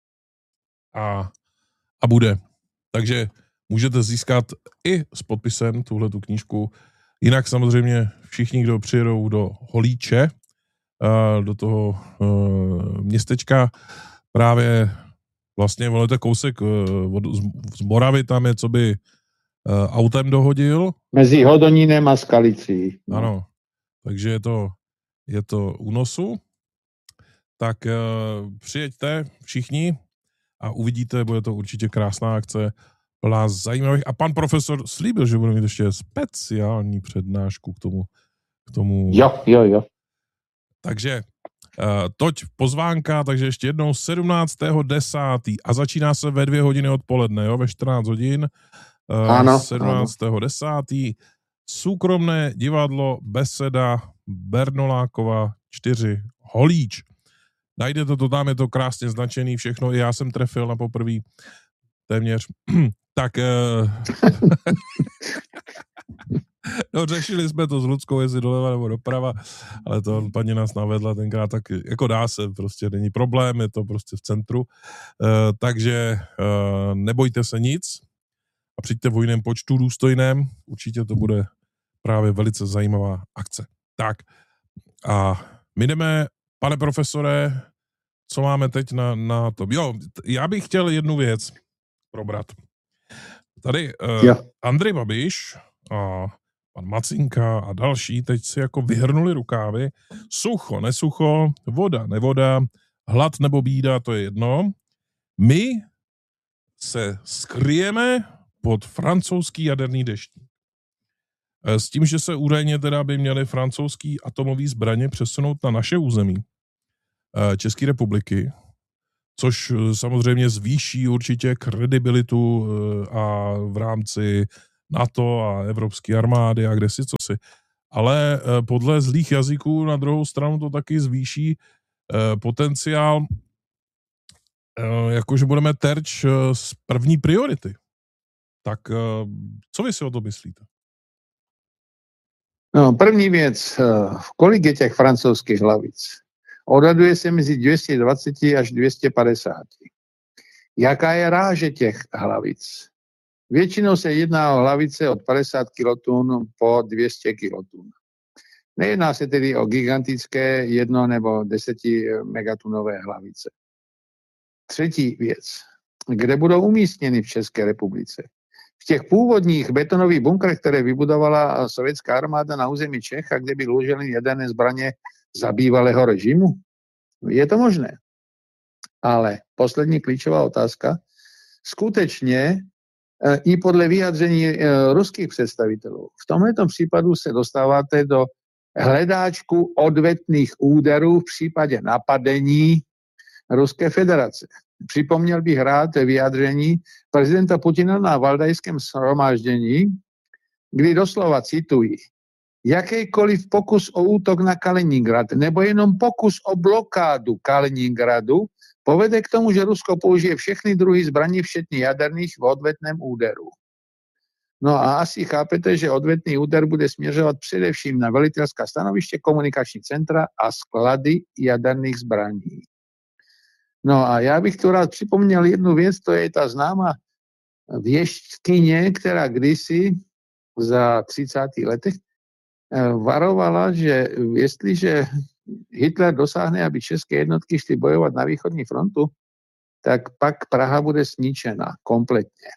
a, a bude. Takže můžete získat i s podpisem tuhletu knížku. Jinak samozřejmě všichni, kdo přijedou do Holíče, do toho městečka, právě vlastně volete kousek z Moravy, tam je, co by autem dohodil. Mezi Hodonínem a Skalicí. No. Ano, takže je to, je to únosu. Tak přijeďte všichni a uvidíte, bude to určitě krásná akce, plná zajímavých. A pan profesor slíbil, že bude mít ještě speciální přednášku k tomu. K tomu. Jo, jo, jo. Takže uh, toť pozvánka, takže ještě jednou sedmnáctého desátého a začíná se ve dvě hodiny odpoledne, jo, ve čtrnáct hodin. Uh, ano, sedmnáctého desátého Soukromé divadlo Beseda Bernolákova čtyři Holíč. Najdete to tam, je to krásně značený všechno, i já jsem trefil na poprvý téměř. Tak uh, no, řešili jsme to s Ludskou, jestli doleva nebo doprava, ale to paní nás navedla tenkrát, tak jako dá se, prostě není problém, je to prostě v centru, uh, takže uh, nebojte se nic a přijďte v hojném počtu důstojném, určitě to bude právě velice zajímavá akce. Tak a my jdeme, pane profesore, co máme teď na, na to? Jo, já bych chtěl jednu věc probrat. Tady uh, Andrej Babiš a pan Macinka a další teď si jako vyhrnuli rukávy. Sucho, nesucho, voda, nevoda, hlad nebo bída, to je jedno. My se skryjeme pod francouzský jaderný deštník. S tím, že se údajně teda by měly francouzský atomový zbraně přesunout na naše území České republiky, což samozřejmě zvýší určitě kredibilitu a v rámci NATO a evropské armády a kdesi cosi. Ale podle zlých jazyků na druhou stranu to taky zvýší potenciál, jakože budeme terč z první priority. Tak co vy si o to myslíte? No, první věc, kolik je těch francouzských hlavic? Odhaduje se mezi dvě stě dvacet až dvě stě padesát. Jaká je ráže těch hlavic? Většinou se jedná o hlavice od padesát kilotun po dvě stě kilotun. Nejedná se tedy o gigantické jedno nebo deseti megatunové hlavice. Třetí věc. Kde budou umístěny v České republice? V těch původních betonových bunkrech, které vybudovala sovětská armáda na území Čech, a kde by uloženy jaderné zbraně za bývalého režimu? Je to možné. Ale poslední klíčová otázka. Skutečně i podle vyjádření ruských představitelů, v tomto případu se dostáváte do hledáčku odvetných úderů v případě napadení Ruské federace. Připomněl bych rád vyjádření prezidenta Putina na Valdajském shromáždění, kdy doslova cituji: jakýkoliv pokus o útok na Kaliningrad nebo jenom pokus o blokádu Kaliningradu povede k tomu, že Rusko použije všechny druhy zbraní, včetně jaderných, v odvetném úderu. No a asi chápete, že odvetný úder bude směřovat především na velitelská stanoviště, komunikační centra a sklady jaderných zbraní. No a já bych tu rád připomněl jednu věc, to je ta známá věštkyně, která kdysi za třicátých letech varovala, že jestliže Hitler dosáhne, aby české jednotky šly bojovat na východní frontu, tak pak Praha bude zničena kompletně.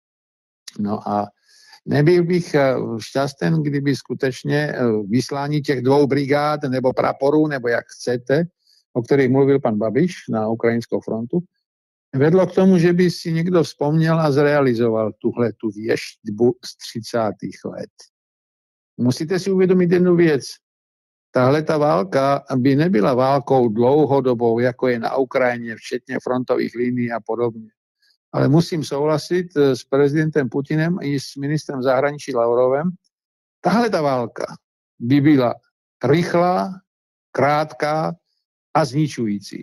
No a nebyl bych šťasten, kdyby skutečně vyslání těch dvou brigád nebo praporů, nebo jak chcete, o kterých mluvil pan Babiš na ukrajinskou frontu, vedlo k tomu, že by si někdo vzpomněl a zrealizoval tuhle tu věštbu z třicátých let. Musíte si uvědomit jednu věc. Tahle ta válka by nebyla válkou dlouhodobou, jako je na Ukrajině, včetně frontových linií a podobně. Ale musím souhlasit s prezidentem Putinem i s ministrem zahraničí Lavrovem. Tahle ta válka by byla rychlá, krátká a zničující.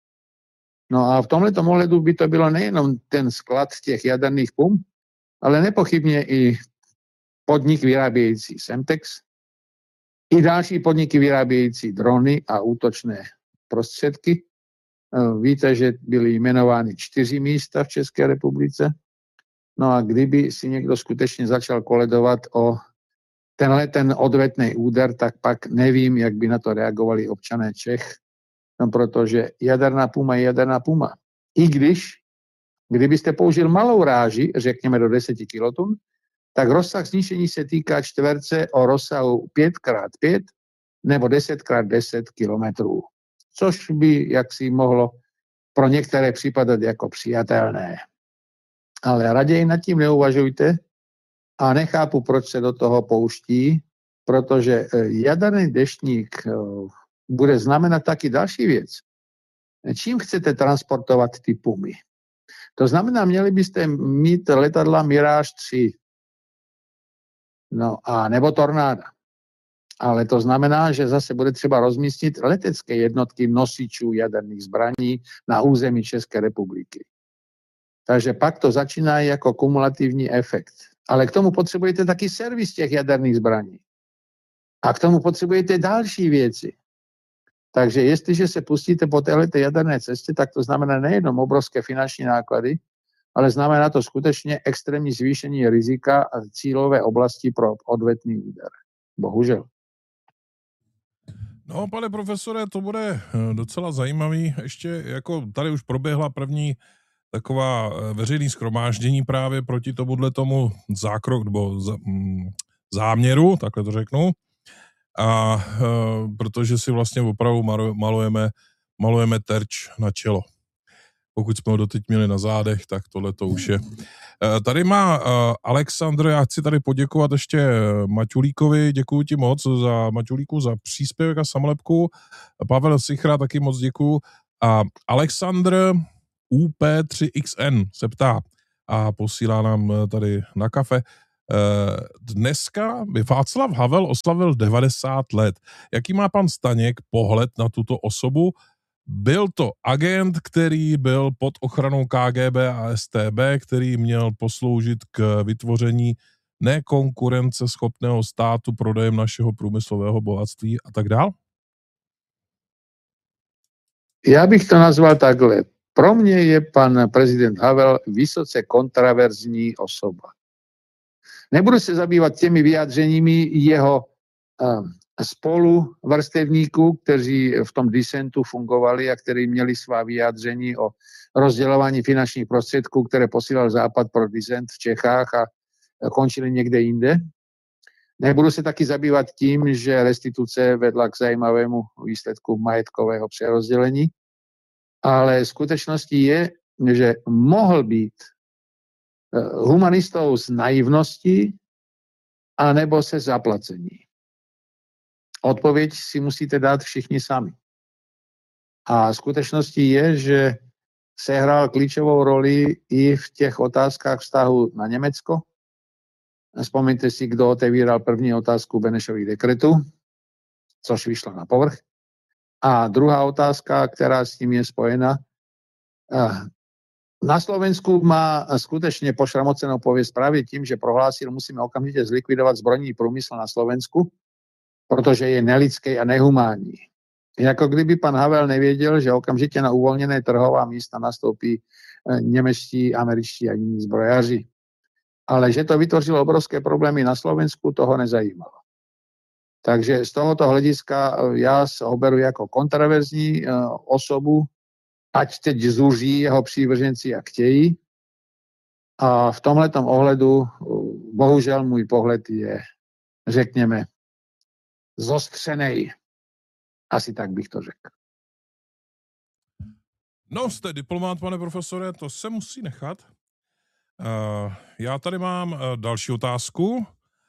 No a v tomhletom ohledu by to bylo nejenom ten sklad těch jaderných pum, ale nepochybně i podnik vyrábějící Semtex, i další podniky vyrábějící drony a útočné prostředky. Víte, že byly jmenovány čtyři místa v České republice. No a kdyby si někdo skutečně začal koledovat o tenhle ten odvetný úder, tak pak nevím, jak by na to reagovali občané Čech, no protože jaderná puma je jaderná puma. I když, kdybyste použil malou ráži, řekněme do deseti kilotun, tak rozsah zničení se týká čtverce o rozsahu pět krát pět nebo deset krát deset kilometrů. Což by jaksi mohlo pro některé připadat jako přijatelné. Ale raději nad tím neuvažujte a nechápu, proč se do toho pouští, protože jaderný deštník bude znamenat taky další věc. Čím chcete transportovat ty pumy? To znamená, měli byste mít letadla Mirage tři, no a nebo Tornáda. Ale to znamená, že zase bude třeba rozmístit letecké jednotky nosičů jaderných zbraní na území České republiky. Takže pak to začíná jako kumulativní efekt. Ale k tomu potřebujete taky servis těch jaderných zbraní. A k tomu potřebujete další věci. Takže jestliže se pustíte po této jaderné cestě, tak to znamená nejenom obrovské finanční náklady, ale znamená to skutečně extrémní zvýšení rizika a cílové oblasti pro odvetný úder. Bohužel. No, pane profesore, to bude docela zajímavý. Ještě jako tady už proběhla první taková veřejný shromáždění právě proti tomuhle tomu zákrok, nebo záměru, takhle to řeknu. A e, protože si vlastně opravdu malujeme, malujeme terč na čelo. pokud jsme ho doteď měli na zádech, tak tohle to už je. Tady má Alexandr, já chci tady poděkovat ještě Maťulíkovi, děkuji ti moc za Maťulíku za příspěvek a samolepku. Pavel Sichra taky moc děkuji. A Alexandr U P tři X N se ptá a posílá nám tady na kafe. Dneska by Václav Havel oslavil devadesát let. Jaký má pan Staněk pohled na tuto osobu? Byl to agent, který byl pod ochranou K G B a S T B, který měl posloužit k vytvoření nekonkurenceschopného státu prodejem našeho průmyslového bohatství a tak dál? Já bych to nazval takhle. Pro mě je pan prezident Havel vysoce kontraverzní osoba. Nebudu se zabývat těmi vyjádřeními jeho uh, spolu vrstevníků, kteří v tom disentu fungovali a kteří měli svá vyjádření o rozdělování finančních prostředků, které posílal Západ pro disent v Čechách a končili někde jinde. Nebudu se taky zabývat tím, že restituce vedla k zajímavému výsledku majetkového přerozdělení, ale skutečností je, že mohl být humanistou z naivnosti anebo se zaplacení. Odpověď si musíte dát všichni sami. A skutečností je, že sehrál klíčovou roli i v těch otázkách vztahu na Německo. Vzpomeňte si, kdo otevíral první otázku Benešových dekretů, což vyšlo na povrch. A druhá otázka, která s tím je spojena. Na Slovensku má skutečně pošramocenou pověst právě tím, že prohlásil, musíme okamžite zlikvidovat zbrojní průmysl na Slovensku, protože je nelidský a nehumánní. Jako kdyby pan Havel nevěděl, že okamžitě na uvolněné trhová místa nastoupí němečtí, američtí a jiní zbrojaři. Ale že to vytvořilo obrovské problémy na Slovensku, toho nezajímalo. Takže z tohoto hlediska já se ho beru jako kontraverzní osobu, ať teď zuří jeho přívrženci, jak chtějí. A v tomhletom ohledu, bohužel můj pohled je, řekněme, zostřenej. Asi tak bych to řekl. No, jste diplomát, pane profesore, to se musí nechat. Uh, já tady mám uh, další otázku. Uh,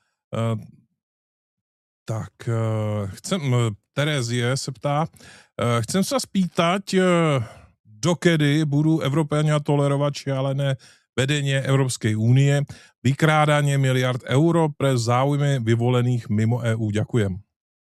tak, uh, chcem, uh, Terezie se ptá, uh, chcem se spýtať, uh, dokedy budú Evropania tolerovat šialené vedenie Európskej únie, vykrádanie miliard euro pre záujmy vyvolených mimo E U. Ďakujem.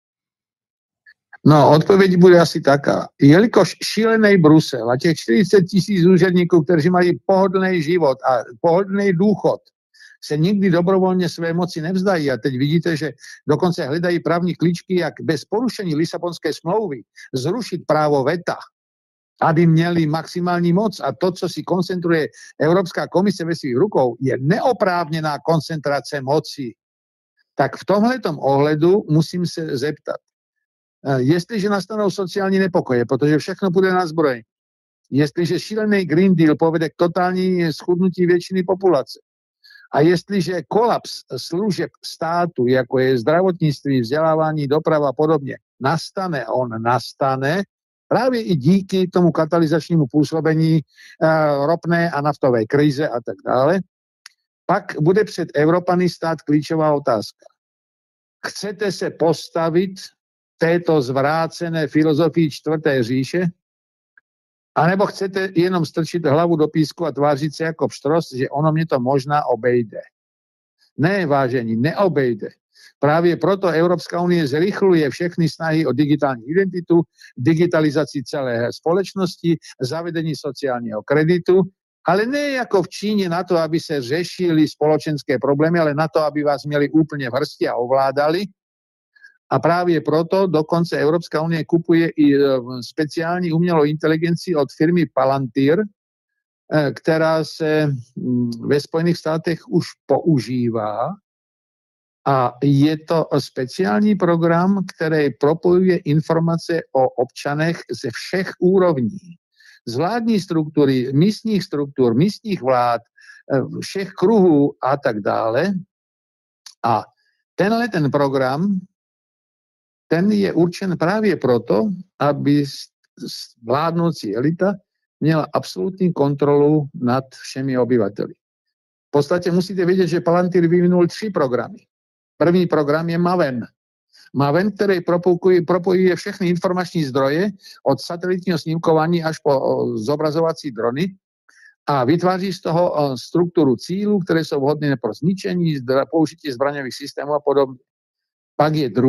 No, odpověď bude asi taká. Jelikož šílený Brusel a těch čtyřicet tisíc úředníků, kteří mají pohodlný život a pohodlný důchod, se nikdy dobrovolně své moci nevzdají. A teď vidíte, že dokonce hledají právní klíčky, jak bez porušení Lisabonské smlouvy zrušit právo veta, aby měli maximální moc. A to, co si koncentruje Evropská komise ve svých rukou, je neoprávněná koncentrace moci. Tak v tomhletom ohledu musím se zeptat. Jestliže nastanou sociální nepokoje, protože všechno bude na zbroj, jestliže šílený Green Deal povede k totální schudnutí většiny populace a jestliže kolaps služeb státu, jako je zdravotnictví, vzdělávání, doprava a podobně, nastane, on nastane, právě i díky tomu katalyzačnímu působení uh, ropné a naftové krize a tak dále, pak bude před Evropany stát klíčová otázka. Chcete se postavit této zvrácené filozofii čtvrté říše? A nebo chcete jenom strčit hlavu do písku a tvářit se jako pštros, že ono mě to možná obejde? Ne, vážení, neobejde. Právě proto Evropská unie zrychluje všechny snahy o digitální identitu, digitalizaci celé společnosti, zavedení sociálního kreditu, ale ne jako v Číně na to, aby se řešily společenské problémy, ale na to, aby vás měli úplně v hrsti a ovládali. A právě proto dokonce Evropská unie kupuje i speciální umělou inteligenci od firmy Palantir, která se ve Spojených státech už používá. A je to speciální program, který propojuje informace o občanech ze všech úrovní. Z vládní struktury, místních struktur, místních vlád, všech kruhů a tak dále. A tenhle ten program, ten je určen právě proto, aby vládnoucí elita měla absolutní kontrolu nad všemi obyvateli. V podstatě musíte vědět, že Palantir vyvinul tři programy. První program je Maven. Maven, který propojuje všechny informační zdroje od satelitního snímkování až po zobrazovací drony a vytváří z toho strukturu cílů, které jsou vhodné pro zničení, použití zbraňových systémů a podobně. Pak je druhý